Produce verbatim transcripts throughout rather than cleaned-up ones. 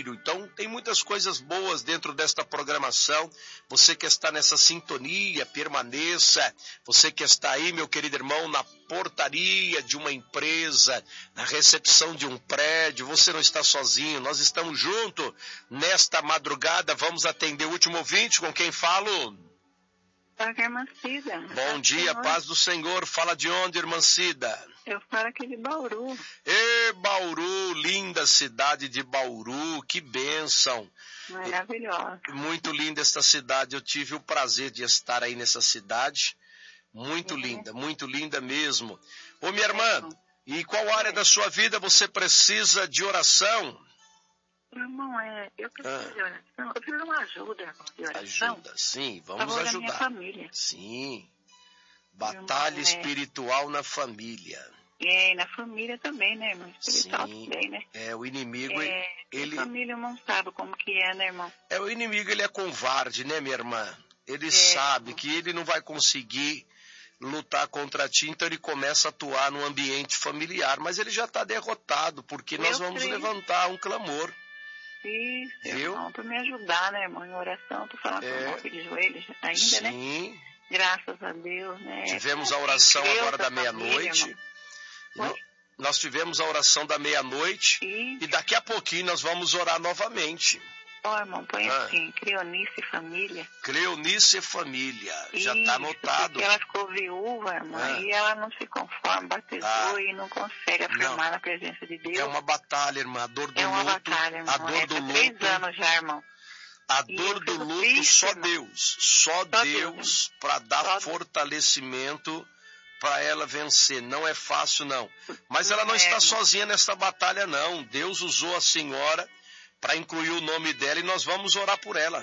filho. Então, tem muitas coisas boas dentro desta programação. Você que está nessa sintonia, permaneça. Você que está aí, meu querido irmão, na portaria de uma empresa, na recepção de um prédio, você não está sozinho, nós estamos juntos nesta madrugada. Vamos atender o último ouvinte, com quem falo? Aqui é irmã Cida. Bom dia, Senhor. paz do Senhor. Fala de onde, irmã Cida? Eu falo aqui de Bauru. Ê, Bauru, linda cidade de Bauru, que bênção. Maravilhosa. Muito linda esta cidade, eu tive o prazer de estar aí nessa cidade. Muito é. linda, muito linda mesmo. Ô, minha irmã, é. E qual área é. da sua vida você precisa de oração? Irmão, é, eu preciso ah. de oração, eu preciso de uma ajuda de oração. Ajuda, sim, vamos favor ajudar. Da minha família. Sim, batalha irmão, espiritual é. na família. É, na família também, né, irmão? Espiritual sim, também, né? É, o inimigo, é, ele... A família não sabe como que é, né, irmão? É, o inimigo, ele é covarde, né, minha irmã? Ele é. sabe que ele não vai conseguir lutar contra ti, então ele começa a atuar no ambiente familiar, mas ele já está derrotado, porque eu nós vamos creio. levantar um clamor. Isso, irmão, para me ajudar, né, irmão, em oração, tu falando é. com o de joelhos ainda, Sim. né? Sim. Graças a Deus, né? Tivemos a oração Deus agora da meia-noite. Nós tivemos a oração da meia-noite e daqui a pouquinho nós vamos orar novamente. Ó, oh, irmão, põe ah. assim, Cleonice e família. Cleonice e família, já está anotado. Porque ela ficou viúva, irmão, ah. e ela não se conforma, batizou ah. e não consegue afirmar não. na presença de Deus. É uma batalha, irmã, a dor do é uma luto. Batalha, irmão. A dor é, do luto. três anos já, irmão. A dor do luto, triste, só irmão. Deus, só, só Deus, para dar só fortalecimento para ela vencer. Não é fácil, não. Mas ela não é, está irmão. sozinha nessa batalha, não. Deus usou a senhora para incluir o nome dela e nós vamos orar por ela.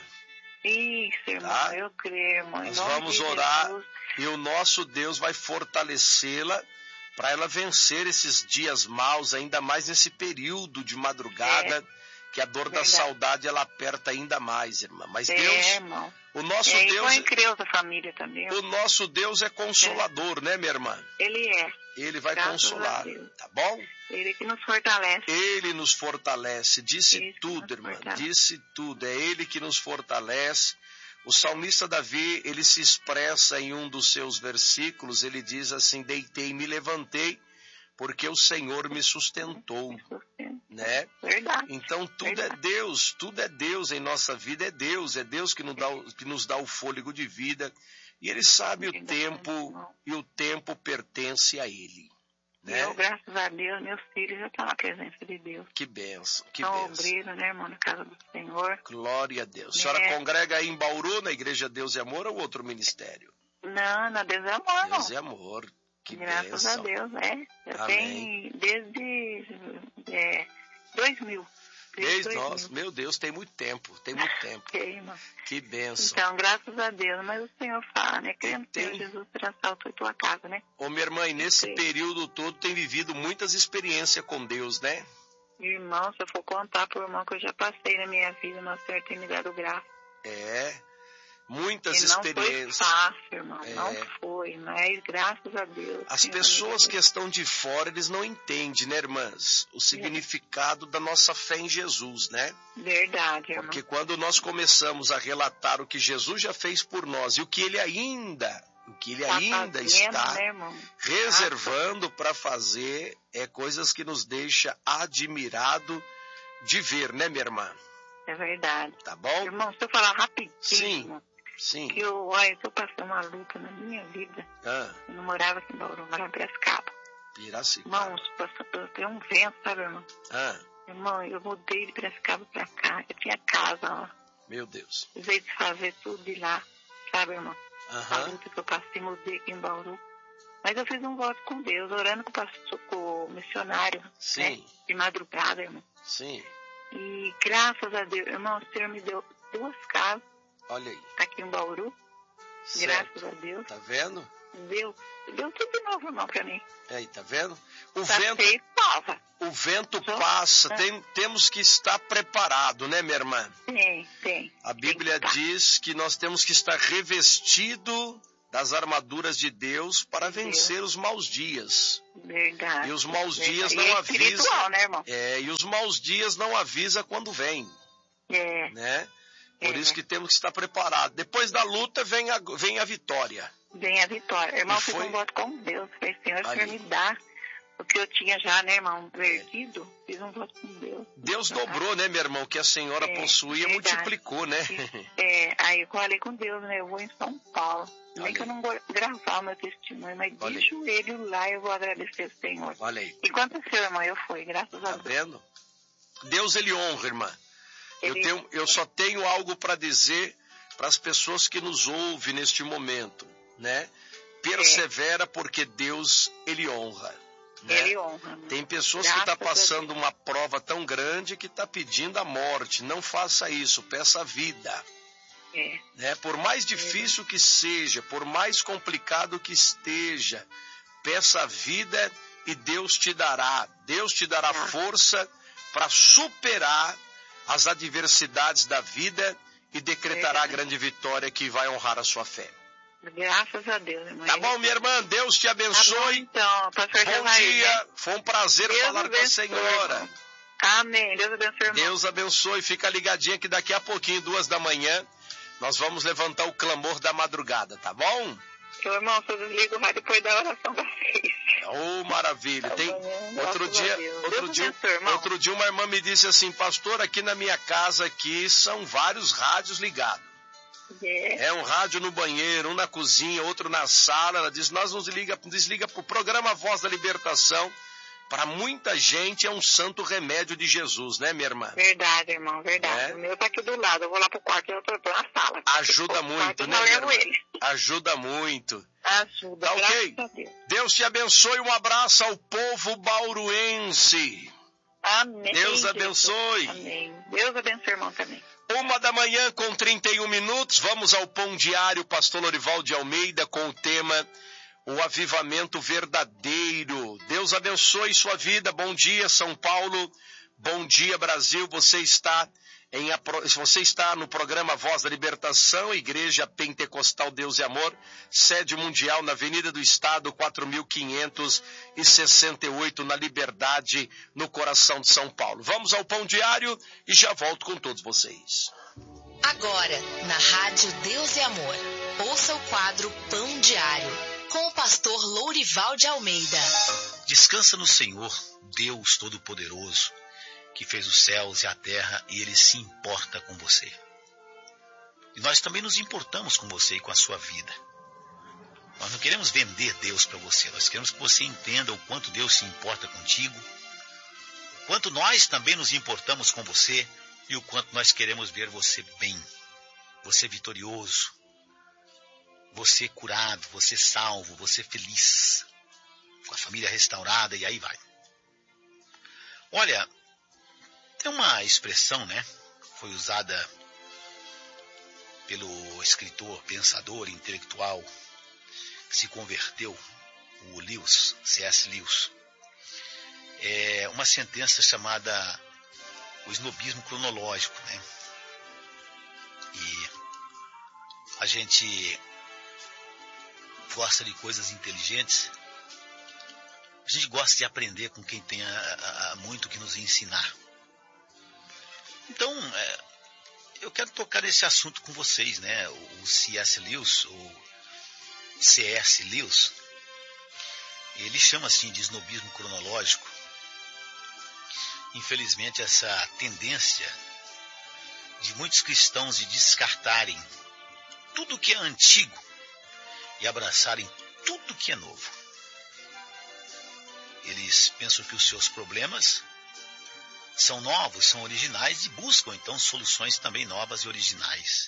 Isso, irmão, tá? Eu creio, irmão. Nós vamos orar Jesus. E o nosso Deus vai fortalecê-la para ela vencer esses dias maus, ainda mais nesse período de madrugada, é. que a dor Verdade. da saudade ela aperta ainda mais, irmã. Mas é, Deus, irmão. o nosso é, Deus, e Deus a família também. O nosso Deus é consolador, é. né, minha irmã? Ele é. Ele vai Graças consolar, tá bom? Ele que nos fortalece. Ele nos fortalece, disse Ele tudo, irmã, fortalece. disse tudo. É Ele que nos fortalece. O salmista Davi, ele se expressa em um dos seus versículos, ele diz assim, deitei e me levantei, porque o Senhor me sustentou, me sustentou. né? Verdade. Então tudo Verdade. é Deus, tudo é Deus em nossa vida, é Deus, é Deus que nos dá, que nos dá o fôlego de vida. E ele sabe o tempo, e o tempo pertence a ele. Né? Eu, graças a Deus, meus filhos já estão na presença de Deus. Que bênção, que São bênção. obreiros, né, irmão, na casa do Senhor. Glória a Deus. A senhora é. congrega aí em Bauru, na Igreja Deus e Amor, ou outro ministério? Não, na Deus e Amor, Deus e Amor, que graças bênção. a Deus, é. Eu Amém. tenho desde é, dois mil. Desde nós, meu Deus, tem muito tempo, tem muito tempo. Okay, irmão. Que bênção. Então, graças a Deus, mas o Senhor fala, né? Crendo tem... que Jesus terá salto em tua casa, né? Ô, minha irmã, e nesse Sim. período todo tem vivido muitas experiências com Deus, né? Irmão, se eu for contar pro irmão que eu já passei na minha vida, nosso Senhor tem me dado graça. É, muitas e experiências. Não foi fácil, irmão, é. não foi, mas graças a Deus. As pessoas que estão de fora, eles não entendem, né, irmãs, o significado é. da nossa fé em Jesus, né? Verdade, irmão. Porque quando nós começamos a relatar o que Jesus já fez por nós e o que ele ainda, o que ele tá ainda fazendo, está né, irmão? reservando para fazer, é coisas que nos deixa admirado de ver, né, minha irmã? É verdade. Tá bom? Irmão, se eu falar rapidinho, Sim. Sim. Que eu, olha, eu tô passando uma luta na minha vida. Ah. Eu não morava aqui em Bauru, eu morava em Piracicaba. Piracicaba. Irmão, tem um vento, sabe, irmão? Ah. Irmão, eu mudei de Piracicaba pra cá. Eu tinha casa lá. Meu Deus. Eu veio de fazer tudo de lá, sabe, irmão? Aham. A luta que eu passei, mudei aqui em Bauru. Mas eu fiz um voto com Deus, orando com o, pastor, com o missionário. Sim. Né? De madrugada, irmão. Sim. E graças a Deus, irmão, o Senhor me deu duas casas. Olha aí. Aqui em Bauru. Certo. Graças a Deus. Tá vendo? Deu, deu tudo de novo, irmão, pra mim. Aí, tá vendo? O tá vento, feio, nova. o vento Só, passa, é. tem, temos que estar preparado, né, minha irmã? Tem, tem. A Bíblia tem que diz que nós temos que estar revestido das armaduras de Deus para vencer os maus dias. Verdade. E os maus verdade. dias E não é avisam. espiritual, né, irmão? É, e os maus dias não avisa quando vem. É. Né? Por é. isso que temos que estar preparados. Depois da luta vem a, vem a vitória. Vem a vitória. Irmão, E fiz foi- um voto com Deus. Falei, Senhor, o Ali. Senhor me dá o que eu tinha já, né, irmão, perdido. Fiz um voto com Deus. Deus dobrou, né, meu irmão? Que a senhora É, possuía, verdade. multiplicou, né? É, aí eu falei com Deus, né? Eu vou em São Paulo. Nem Olha que eu aí. não vou gravar o meu testemunho, mas Olha de aí. joelho lá eu vou agradecer o Senhor. Olha aí, E aconteceu, irmão, eu fui, graças a tá Deus. vendo? Deus, ele honra, irmã. Eu, Ele- tenho, eu só tenho algo para dizer para as pessoas que nos ouvem neste momento, né? Persevera porque Deus, ele honra. Né? Ele honra. né? Tem pessoas que Graças estão a passando Deus. uma prova tão grande que está pedindo a morte. Não faça isso, peça a vida. É, Né? Por mais difícil que seja, por mais complicado que esteja, peça a vida e Deus te dará. Deus te dará Ah. força para superar as adversidades da vida e decretará a Verdade. grande vitória que vai honrar a sua fé. graças a Deus, irmão. Tá Ele- bom, minha irmã? Deus te Tá bom, abençoe. então, pastor Bom Jevaí, dia. né? Foi um prazer Deus falar com a abençoe, senhora. irmão. Amém. Deus abençoe, irmão. Deus abençoe. Fica ligadinha que daqui a pouquinho, duas da manhã, nós vamos levantar o clamor da madrugada, tá bom? Meu irmão, só desliga o rádio depois da oração da seis. Oh, maravilha. Tem Graças outro a dia, Deus. outro Deus dia, abençoe, irmão. outro dia uma irmã me disse assim, pastor, aqui na minha casa aqui são vários rádios ligados. É. É um rádio no banheiro, um na cozinha, outro na sala. Ela diz, nós nos desliga, desliga pro programa Voz da Libertação. Para muita gente é um santo remédio de Jesus, né, minha irmã? Verdade, irmão, verdade. É. O meu tá aqui do lado. Eu vou lá pro quarto e eu tô, tô na sala. Ajuda No muito, quarto eu né, não minha levo irmã? ele. Ajuda muito. Ajuda, Tá graças ok? a Deus. Deus te abençoe. Um abraço ao povo bauruense. Amém. Deus Jesus. abençoe. Amém. Deus abençoe, irmão, também. Uma da manhã com trinta e um minutos, vamos ao Pão Diário, pastor Lorival de Almeida, com o tema O Avivamento Verdadeiro. Deus abençoe sua vida. Bom dia, São Paulo. Bom dia, Brasil. Você está em, você está no programa Voz da Libertação, Igreja Pentecostal Deus e Amor, sede mundial na Avenida do Estado, quatro mil quinhentos e sessenta e oito, na Liberdade, no coração de São Paulo. Vamos ao Pão Diário e já volto com todos vocês. Agora, na Rádio Deus e Amor, ouça o quadro Pão Diário, com o pastor Lourival de Almeida. Descansa no Senhor, Deus Todo-Poderoso, que fez os céus e a terra, e Ele se importa com você. E nós também nos importamos com você e com a sua vida. Nós não queremos vender Deus para você, nós queremos que você entenda o quanto Deus se importa contigo, o quanto nós também nos importamos com você e o quanto nós queremos ver você bem, você vitorioso, você curado, você salvo, você feliz, com a família restaurada, e aí vai. Olha, tem uma expressão, né, foi usada pelo escritor, pensador, intelectual, que se converteu, o Lewis, C S Lewis. É uma sentença chamada o snobismo cronológico, né? E a gente gosta de coisas inteligentes, a gente gosta de aprender com quem tem a, a, muito que nos ensinar. Então, é, eu quero tocar nesse assunto com vocês, né? O, o C S Lewis, o C S Lewis, ele chama assim de snobismo cronológico. Infelizmente, essa tendência de muitos cristãos de descartarem tudo que é antigo e abraçarem tudo que é novo. Eles pensam que os seus problemas são novos, são originais e buscam então soluções também novas e originais.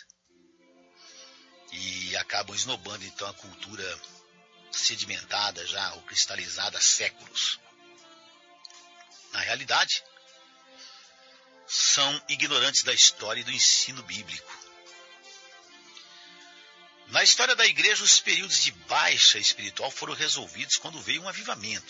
E acabam esnobando então a cultura sedimentada já, ou cristalizada há séculos. Na realidade, são ignorantes da história e do ensino bíblico. Na história da igreja, os períodos de baixa espiritual foram resolvidos quando veio um avivamento.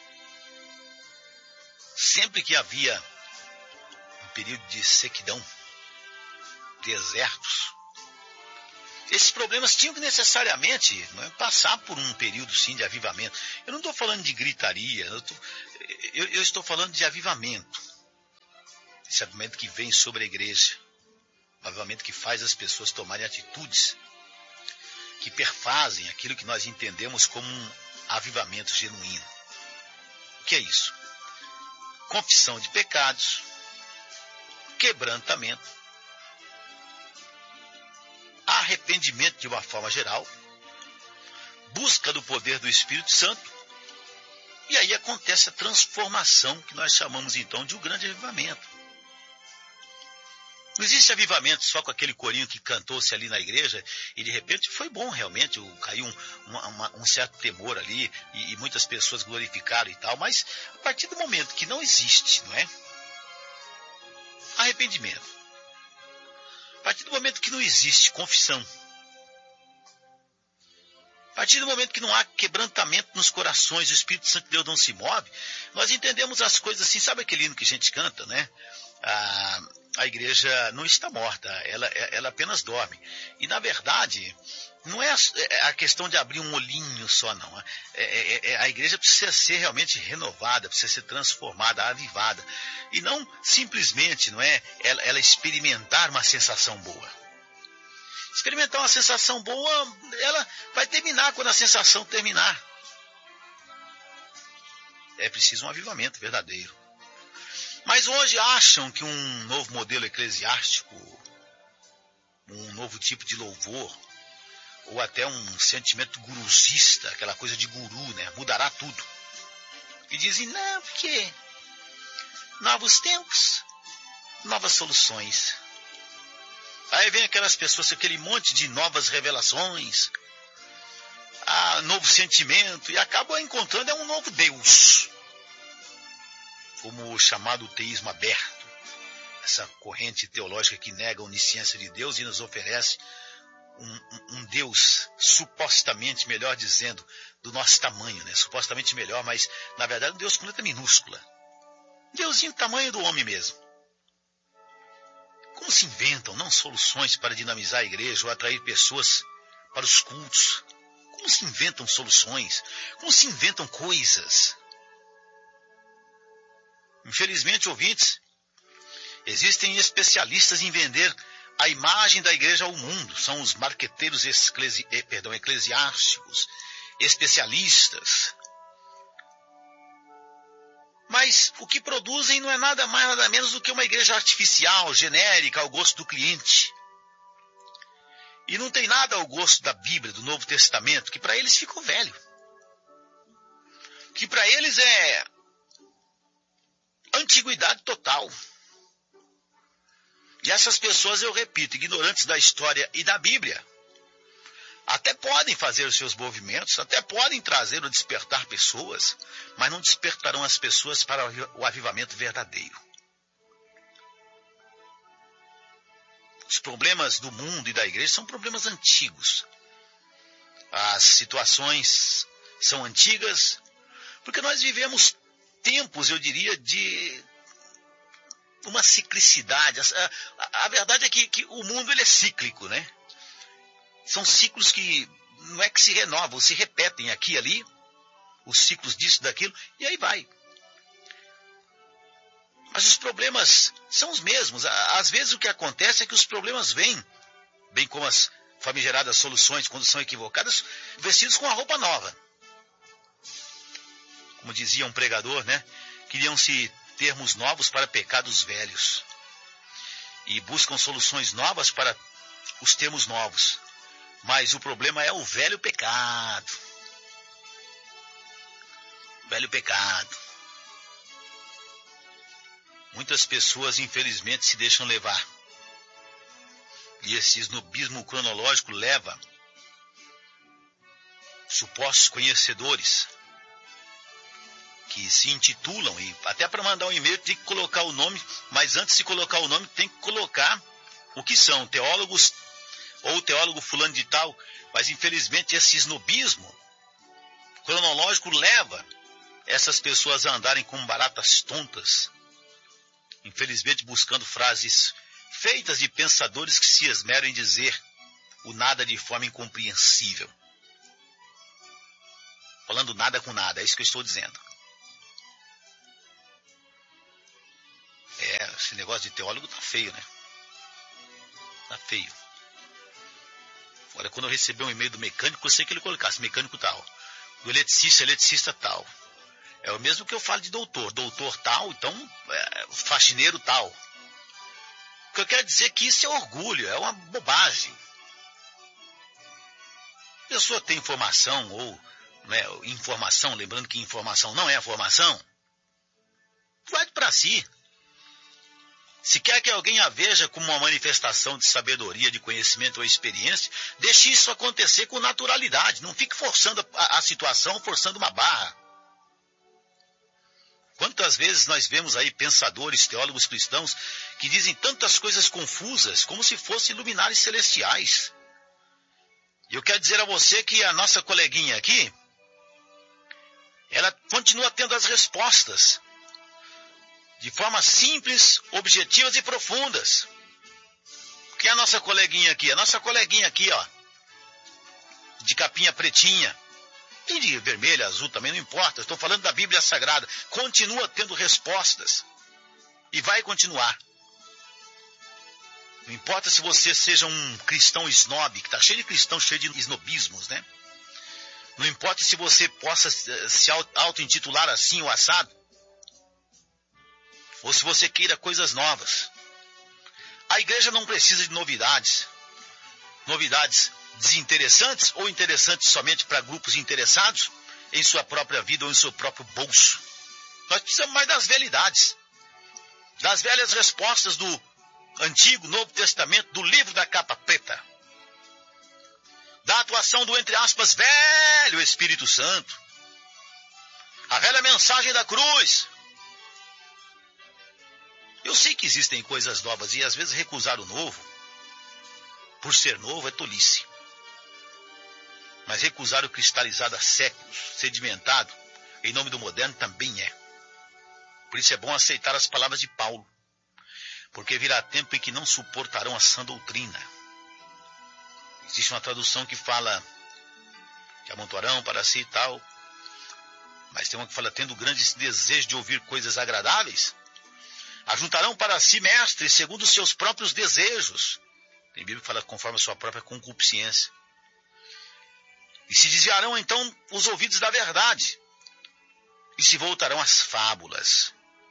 Sempre que havia um período de sequidão, desertos, esses problemas tinham que necessariamente, não é, passar por um período, sim, de avivamento. Eu não estou falando de gritaria, eu, tô, eu, eu estou falando de avivamento. Esse avivamento que vem sobre a igreja. Um avivamento que faz as pessoas tomarem atitudes que perfazem aquilo que nós entendemos como um avivamento genuíno. O que é isso? Confissão de pecados, quebrantamento, arrependimento de uma forma geral, busca do poder do Espírito Santo, e aí acontece a transformação que nós chamamos então de um grande avivamento. Não existe avivamento só com aquele corinho que cantou-se ali na igreja e de repente foi bom realmente, caiu um, uma, um certo temor ali e, e muitas pessoas glorificaram e tal, mas a partir do momento que não existe, não é? Arrependimento. A partir do momento que não existe confissão. A partir do momento que não há quebrantamento nos corações, o Espírito Santo de Deus não se move, nós entendemos as coisas assim, sabe aquele hino que a gente canta, né? A, a igreja não está morta, ela, ela apenas dorme. E na verdade, não é a, é a questão de abrir um olhinho só, não. É, é, é, a igreja precisa ser realmente renovada, precisa ser transformada, avivada. E não simplesmente, não é, ela, ela experimentar uma sensação boa. Experimentar uma sensação boa, ela vai terminar quando a sensação terminar. É preciso um avivamento verdadeiro. Mas hoje acham que um novo modelo eclesiástico, um novo tipo de louvor, ou até um sentimento guruzista, aquela coisa de guru, né, mudará tudo. E dizem, não, porque novos tempos, novas soluções. Aí vem aquelas pessoas, aquele monte de novas revelações, ah, novo sentimento, e acabam encontrando é um novo Deus. Como o chamado teísmo aberto, essa corrente teológica que nega a onisciência de Deus e nos oferece um, um, um Deus supostamente, melhor dizendo, do nosso tamanho, né? Supostamente melhor, mas na verdade um Deus com letra minúscula. Um Deusinho do tamanho do homem mesmo. Como se inventam, não soluções para dinamizar a igreja ou atrair pessoas para os cultos? Como se inventam soluções? Como se inventam coisas? Infelizmente, ouvintes, existem especialistas em vender a imagem da igreja ao mundo. São os marqueteiros eclesi... perdão, eclesiásticos, especialistas. Mas o que produzem não é nada mais, nada menos do que uma igreja artificial, genérica, ao gosto do cliente. E não tem nada ao gosto da Bíblia, do Novo Testamento, que para eles ficou velho. Que para eles é antiguidade total. E essas pessoas, eu repito, ignorantes da história e da Bíblia, até podem fazer os seus movimentos, até podem trazer ou despertar pessoas, mas não despertarão as pessoas para o avivamento verdadeiro. Os problemas do mundo e da igreja são problemas antigos. As situações são antigas, porque nós vivemos tempos, eu diria, de uma ciclicidade. A, a, a verdade é que, que o mundo ele é cíclico, né? São ciclos que não é que se renovam, se repetem aqui e ali, os ciclos disso, daquilo, e aí vai. Mas os problemas são os mesmos. Às vezes o que acontece é que os problemas vêm, bem como as famigeradas soluções, quando são equivocadas, vestidos com a roupa nova. Como dizia um pregador, né? Criam-se termos novos para pecados velhos. E buscam soluções novas para os termos novos. Mas o problema é o velho pecado. Velho pecado. Muitas pessoas, infelizmente, se deixam levar. E esse snobismo cronológico leva supostos conhecedores que se intitulam, e até para mandar um e-mail tem que colocar o nome, mas antes de colocar o nome tem que colocar o que são, teólogos ou teólogo fulano de tal, mas infelizmente esse snobismo cronológico leva essas pessoas a andarem como baratas tontas, infelizmente buscando frases feitas de pensadores que se esmeram em dizer o nada de forma incompreensível. Falando nada com nada, é isso que eu estou dizendo. É, esse negócio de teólogo tá feio, né? Tá feio. Olha, quando eu recebi um e-mail do mecânico, eu sei que ele colocasse mecânico tal. Do eletricista, eletricista tal. É o mesmo que eu falo de doutor. Doutor tal, então, é, faxineiro tal. O que eu quero dizer é que isso é orgulho, é uma bobagem. A pessoa tem informação ou né, informação, lembrando que informação não é formação, guarde para si. Se quer que alguém a veja como uma manifestação de sabedoria, de conhecimento ou experiência, deixe isso acontecer com naturalidade. Não fique forçando a, a situação, forçando uma barra. Quantas vezes nós vemos aí pensadores, teólogos cristãos, que dizem tantas coisas confusas, como se fossem luminares celestiais. E eu quero dizer a você que a nossa coleguinha aqui, ela continua tendo as respostas. De forma simples, objetivas e profundas. Que é a nossa coleguinha aqui? A nossa coleguinha aqui, ó. De capinha pretinha. Tem de vermelha, azul também, não importa. Estou falando da Bíblia Sagrada. Continua tendo respostas. E vai continuar. Não importa se você seja um cristão snob, que está cheio de cristão, cheio de snobismos, né? Não importa se você possa se auto-intitular assim ou assado. Ou se você queira coisas novas. A igreja não precisa de novidades. Novidades desinteressantes ou interessantes somente para grupos interessados em sua própria vida ou em seu próprio bolso. Nós precisamos mais das velhidades. Das velhas respostas do Antigo, Novo Testamento, do livro da capa preta. Da atuação do, entre aspas, velho Espírito Santo. A velha mensagem da cruz. Eu sei que existem coisas novas e às vezes recusar o novo, por ser novo, é tolice. Mas recusar o cristalizado há séculos, sedimentado, em nome do moderno, também é. Por isso é bom aceitar as palavras de Paulo, porque virá tempo em que não suportarão a sã doutrina. Existe uma tradução que fala que amontoarão para si e tal, mas tem uma que fala, tendo grande desejo de ouvir coisas agradáveis, ajuntarão para si mestres segundo os seus próprios desejos. Tem Bíblia que fala conforme a sua própria concupiscência. E se desviarão então os ouvidos da verdade. E se voltarão às fábulas.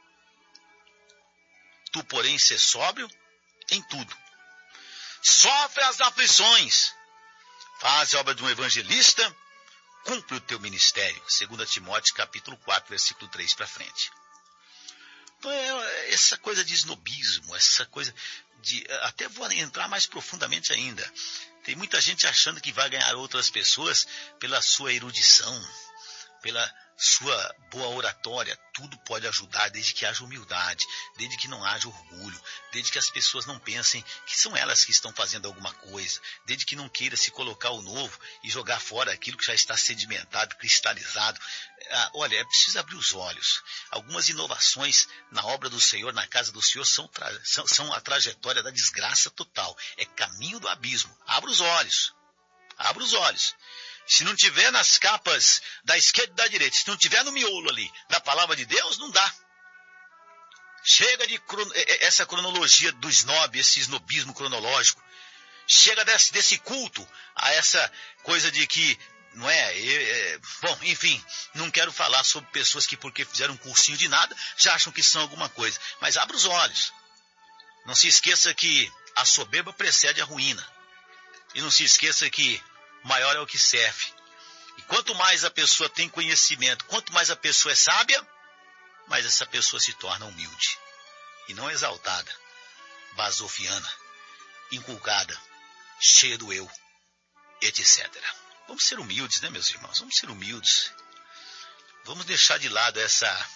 Tu, porém, sê sóbrio em tudo. Sofre as aflições. Faz a obra de um evangelista. Cumpre o teu ministério. Segundo Timóteo, capítulo quatro, versículo três para frente. Então, é essa coisa de snobismo, essa coisa de... Até vou entrar mais profundamente ainda. Tem muita gente achando que vai ganhar outras pessoas pela sua erudição, pela sua boa oratória. Tudo pode ajudar desde que haja humildade, desde que não haja orgulho, desde que as pessoas não pensem que são elas que estão fazendo alguma coisa, desde que não queira se colocar o novo e jogar fora aquilo que já está sedimentado, cristalizado. Ah, olha, é preciso abrir os olhos. Algumas inovações na obra do Senhor, na casa do Senhor, são, tra- são, são a trajetória da desgraça total. É caminho do abismo. Abra os olhos. Abra os olhos. Se não tiver nas capas da esquerda e da direita, se não tiver no miolo ali da palavra de Deus, não dá. Chega de cron- essa cronologia do snob, esse snobismo cronológico. Chega desse, desse culto a essa coisa de que, não é, é, é... Bom, enfim, não quero falar sobre pessoas que porque fizeram um cursinho de nada, já acham que são alguma coisa. Mas abra os olhos. Não se esqueça que a soberba precede a ruína. E não se esqueça que maior é o que serve. E quanto mais a pessoa tem conhecimento, quanto mais a pessoa é sábia, mais essa pessoa se torna humilde. E não exaltada, basofiana, inculcada, cheia do eu, etcétera. Vamos ser humildes, né, meus irmãos? Vamos ser humildes. Vamos deixar de lado essa,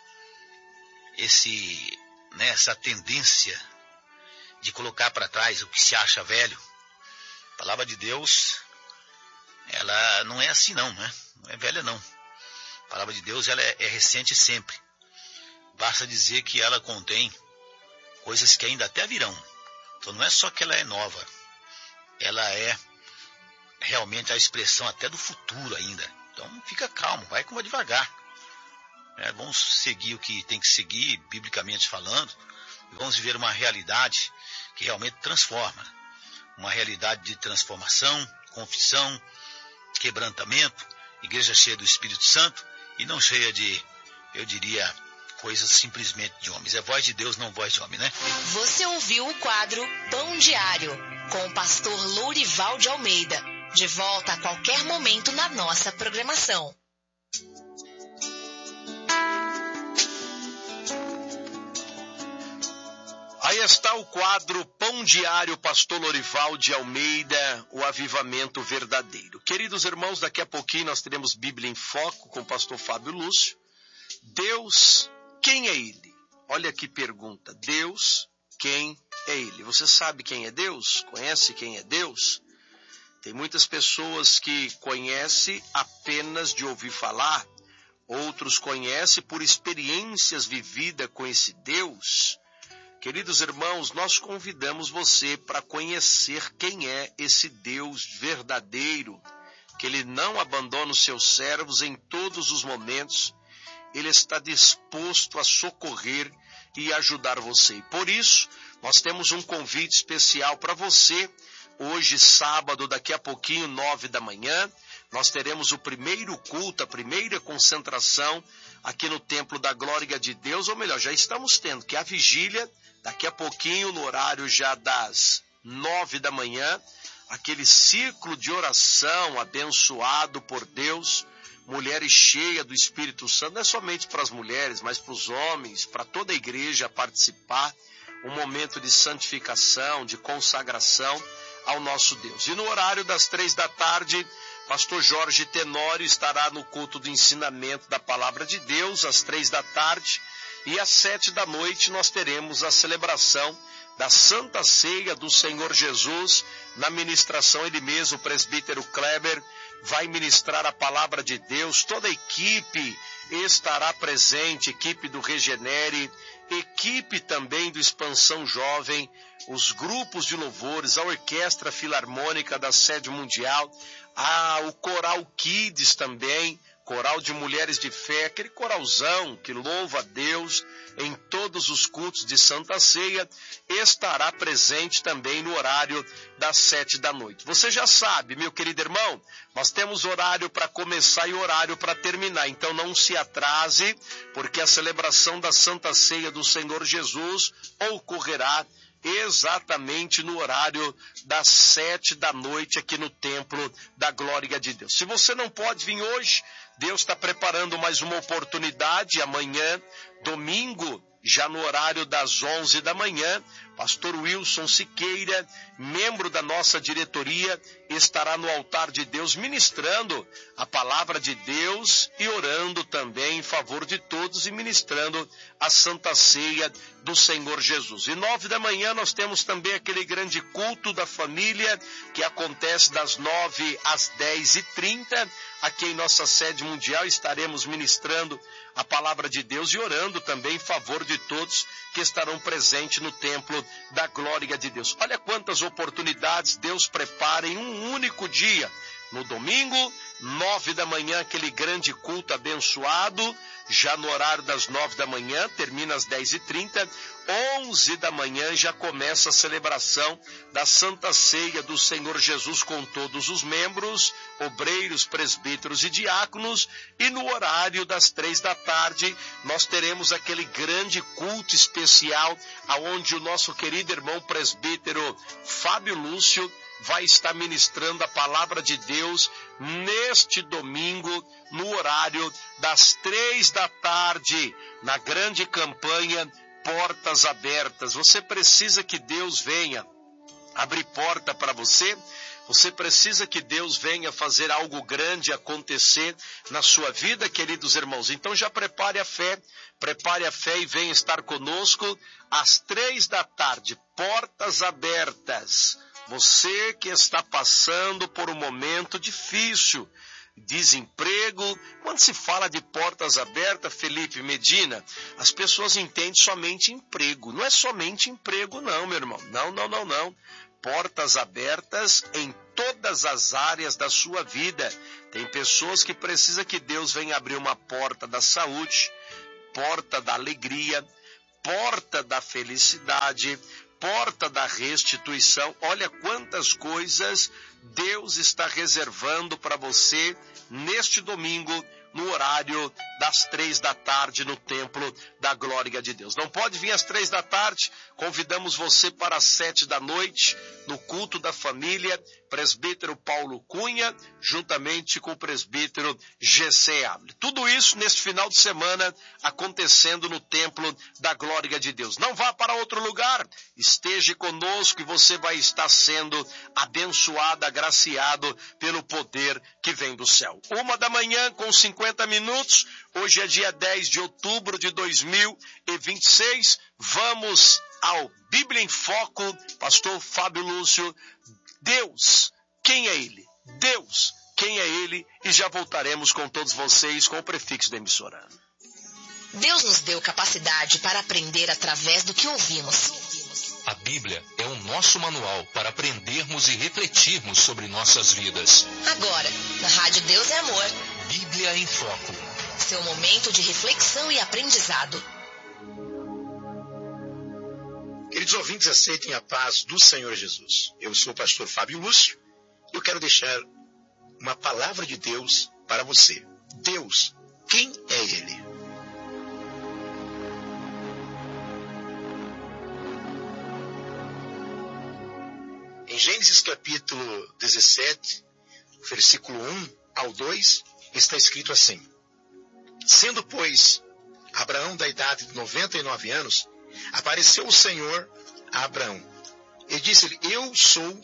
esse, né, essa tendência de colocar para trás o que se acha velho. A palavra de Deus, ela não é assim não, né? Não é velha não. A palavra de Deus, ela é, é recente sempre. Basta dizer que ela contém coisas que ainda até virão. Então não é só que ela é nova. Ela é realmente a expressão até do futuro ainda. Então fica calmo, vai com devagar. É, vamos seguir o que tem que seguir, biblicamente falando, e vamos viver uma realidade que realmente transforma. Uma realidade de transformação, confissão, quebrantamento, igreja cheia do Espírito Santo e não cheia de, eu diria, coisas simplesmente de homens. É voz de Deus, não voz de homem, né? Você ouviu o quadro Pão Diário, com o pastor Lourival de Almeida. De volta a qualquer momento na nossa programação. Aí está o quadro Pão Diário, pastor Lourival de Almeida, o avivamento verdadeiro. Queridos irmãos, daqui a pouquinho nós teremos Bíblia em Foco com o pastor Fábio Lúcio. Deus, quem é Ele? Olha que pergunta. Deus, quem é Ele? Você sabe quem é Deus? Conhece quem é Deus? Tem muitas pessoas que conhecem apenas de ouvir falar, outros conhecem por experiências vividas com esse Deus. Queridos irmãos, nós convidamos você para conhecer quem é esse Deus verdadeiro, que Ele não abandona os seus servos em todos os momentos. Ele está disposto a socorrer e ajudar você. E por isso, nós temos um convite especial para você. Hoje, sábado, daqui a pouquinho, nove da manhã, nós teremos o primeiro culto, a primeira concentração aqui no Templo da Glória de Deus, ou melhor, já estamos tendo, que é a vigília, daqui a pouquinho, no horário já das nove da manhã, aquele ciclo de oração abençoado por Deus, mulheres cheias do Espírito Santo, não é somente para as mulheres, mas para os homens, para toda a igreja participar, um momento de santificação, de consagração ao nosso Deus. E no horário das três da tarde, pastor Jorge Tenório estará no culto do ensinamento da Palavra de Deus, às três da tarde, e às sete da noite nós teremos a celebração da Santa Ceia do Senhor Jesus, na ministração ele mesmo, o presbítero Kleber, vai ministrar a Palavra de Deus, toda a equipe estará presente, equipe do Regenere, equipe também do Expansão Jovem, os grupos de louvores, a Orquestra Filarmônica da Sede Mundial, a, o Coral Kids também, Coral de Mulheres de Fé, aquele coralzão que louva a Deus em todos os cultos de Santa Ceia, estará presente também no horário das sete da noite. Você já sabe, meu querido irmão, nós temos horário para começar e horário para terminar, então não se atrase, porque a celebração da Santa Ceia do Senhor Jesus ocorrerá exatamente no horário das sete da noite aqui no Templo da Glória de Deus. Se você não pode vir hoje, Deus está preparando mais uma oportunidade. Amanhã, domingo, já no horário das onze da manhã, pastor Wilson Siqueira, membro da nossa diretoria, estará no altar de Deus ministrando a palavra de Deus e orando também em favor de todos e ministrando a Santa Ceia do Senhor Jesus. E nove da manhã nós temos também aquele grande culto da família que acontece das nove às dez e trinta. Aqui em nossa sede mundial estaremos ministrando a palavra de Deus e orando também em favor de todos que estarão presentes no templo da glória de Deus. Olha quantas oportunidades Deus prepara em um único dia. No domingo, nove da manhã, aquele grande culto abençoado, já no horário das nove da manhã, termina às dez e trinta, onze da manhã já começa a celebração da Santa Ceia do Senhor Jesus com todos os membros, obreiros, presbíteros e diáconos, e no horário das três da tarde nós teremos aquele grande culto especial, aonde o nosso querido irmão presbítero Fábio Lúcio vai estar ministrando a palavra de Deus neste domingo, no horário das três da tarde, na grande campanha Portas Abertas. Você precisa que Deus venha abrir porta para você, você precisa que Deus venha fazer algo grande acontecer na sua vida, queridos irmãos. Então já prepare a fé, prepare a fé e venha estar conosco às três da tarde, Portas Abertas. Você que está passando por um momento difícil, desemprego, quando se fala de portas abertas, Felipe Medina, as pessoas entendem somente emprego. Não é somente emprego não, meu irmão. Não, não, não, não. Portas abertas em todas as áreas da sua vida. Tem pessoas que precisam que Deus venha abrir uma porta da saúde, porta da alegria, porta da felicidade, porta da restituição. Olha quantas coisas Deus está reservando para você neste domingo, no horário das três da tarde, no Templo da Glória de Deus. Não pode vir às três da tarde? Convidamos você para as sete da noite, no culto da família, presbítero Paulo Cunha, juntamente com o presbítero G C Ávila. Tudo isso neste final de semana, acontecendo no Templo da Glória de Deus. Não vá para outro lugar, esteja conosco e você vai estar sendo abençoado, agraciado pelo poder que vem do céu. Uma da manhã com cinquenta minutos, hoje é dia dez de outubro de dois mil e vinte e seis, vamos ao Bíblia em Foco, pastor Fábio Lúcio. Deus, quem é Ele? Deus, quem é Ele? E já voltaremos com todos vocês com o prefixo da emissora. Deus nos deu capacidade para aprender através do que ouvimos. A Bíblia é o nosso manual para aprendermos e refletirmos sobre nossas vidas. Agora, na Rádio Deus é Amor. Bíblia em Foco. Seu momento de reflexão e aprendizado. Queridos ouvintes, aceitem a paz do Senhor Jesus. Eu sou o pastor Fábio Lúcio e eu quero deixar uma palavra de Deus para você. Deus, quem é Ele? Em Gênesis capítulo dezessete, versículo um ao dois, está escrito assim: Sendo, pois, Abraão da idade de noventa e nove anos, apareceu o Senhor a Abraão e disse-lhe: Eu sou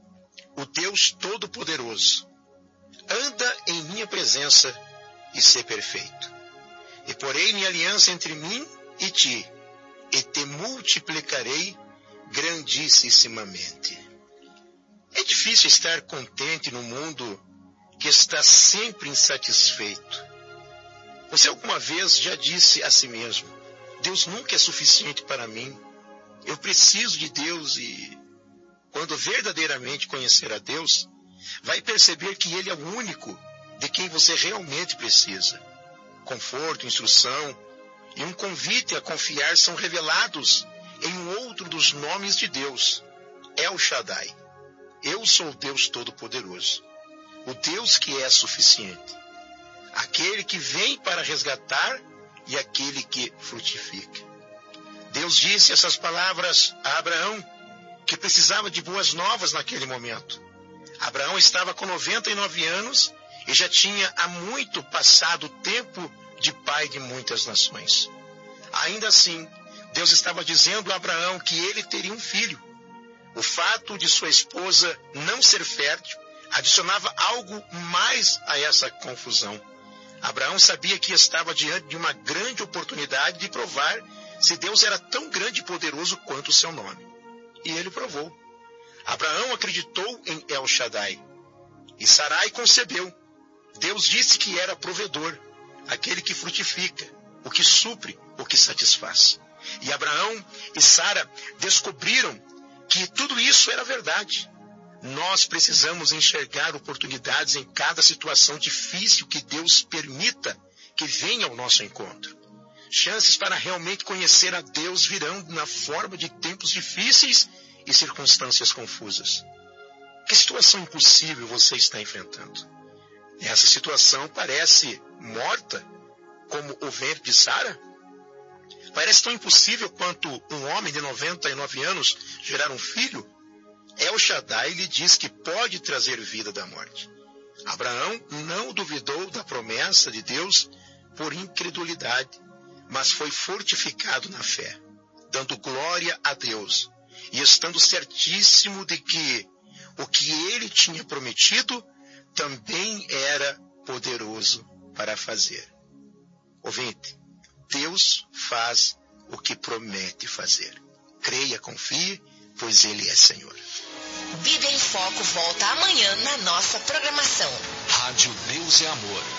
o Deus Todo-Poderoso. Anda em minha presença e sê perfeito. E porei minha aliança entre mim e ti, e te multiplicarei grandissimamente. É difícil estar contente no mundo que está sempre insatisfeito. Você alguma vez já disse a si mesmo: Deus nunca é suficiente para mim. Eu preciso de Deus. E quando verdadeiramente conhecer a Deus, vai perceber que Ele é o único de quem você realmente precisa. Conforto, instrução e um convite a confiar são revelados em um outro dos nomes de Deus, El Shaddai. Eu sou o Deus Todo-Poderoso, o Deus que é suficiente, aquele que vem para resgatar e aquele que frutifica. Deus disse essas palavras a Abraão, que precisava de boas novas naquele momento. Abraão estava com noventa e nove anos e já tinha há muito passado o tempo de pai de muitas nações. Ainda assim, Deus estava dizendo a Abraão que ele teria um filho. O fato de sua esposa não ser fértil adicionava algo mais a essa confusão. Abraão sabia que estava diante de uma grande oportunidade de provar se Deus era tão grande e poderoso quanto o seu nome. E ele provou. Abraão acreditou em El Shaddai. E Sarai concebeu. Deus disse que era provedor, aquele que frutifica, o que supre, o que satisfaz. E Abraão e Sara descobriram que tudo isso era verdade. Nós precisamos enxergar oportunidades em cada situação difícil que Deus permita que venha ao nosso encontro. Chances para realmente conhecer a Deus virão na forma de tempos difíceis e circunstâncias confusas. Que situação impossível você está enfrentando? Essa situação parece morta, como o ventre de Sara? Parece tão impossível quanto um homem de noventa e nove anos gerar um filho? El Shaddai lhe diz que pode trazer vida da morte. Abraão não duvidou da promessa de Deus por incredulidade, mas foi fortificado na fé, dando glória a Deus e estando certíssimo de que o que ele tinha prometido também era poderoso para fazer. Ouvinte, Deus faz o que promete fazer. Creia, confie, pois Ele é Senhor. Bíblia em Foco volta amanhã na nossa programação. Rádio Deus é Amor.